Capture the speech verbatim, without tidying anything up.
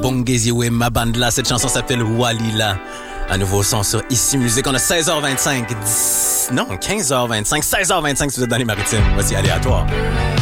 Bongezi Wim, ma bande là. Cette chanson s'appelle Walila. Un nouveau son sur Ici Musique. On a seize heures vingt-cinq. dix... Non, quinze heures vingt-cinq. seize heures vingt-cinq si vous êtes dans les maritimes. Voici aléatoire.